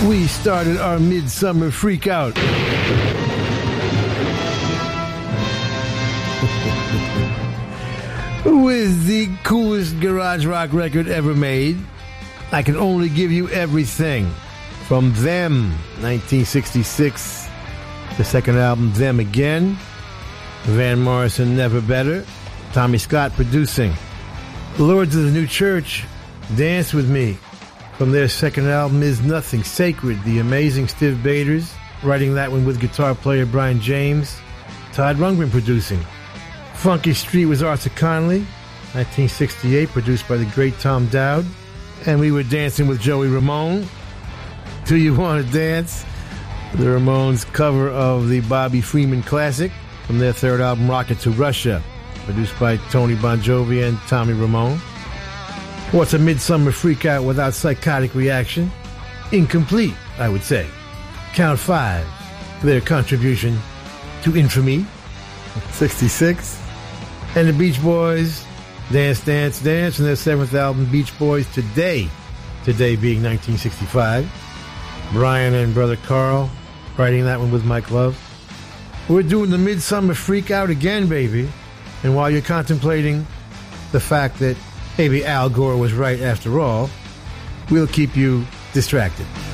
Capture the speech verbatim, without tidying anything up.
We started our midsummer freak out with the coolest garage rock record ever made. I Can Only Give You Everything from Them, nineteen sixty-six. The second album, Them Again. Van Morrison, Never Better. Tommy Scott producing. Lords of the New Church, Dance With Me. From their second album, Is Nothing Sacred. The amazing Stiv Bators, writing that one with guitar player Brian James. Todd Rundgren producing. Funky Street was Arthur Conley, nineteen sixty-eight, produced by the great Tom Dowd. And we were dancing with Joey Ramone. Do You Want to Dance? The Ramones' cover of the Bobby Freeman classic from their third album, Rocket to Russia, produced by Tony Bon Jovi and Tommy Ramone. What's a midsummer freakout without psychotic reaction? Incomplete, I would say. Count Five, their contribution to infamy. sixty-six. And the Beach Boys, Dance, Dance, Dance, from their seventh album, Beach Boys Today. Today being nineteen sixty-five. Brian and brother Carl writing that one with Mike Love. We're doing the midsummer freakout again, baby. And while you're contemplating the fact that maybe Al Gore was right after all, we'll keep you distracted.